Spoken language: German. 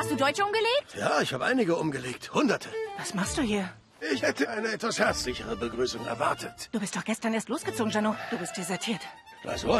Hast du Deutsche umgelegt? Ja, ich habe einige umgelegt. Hunderte. Was machst du hier? Ich hätte eine etwas herzlichere Begrüßung erwartet. Du bist doch gestern erst losgezogen, Jano. Du bist desertiert. Was wohl?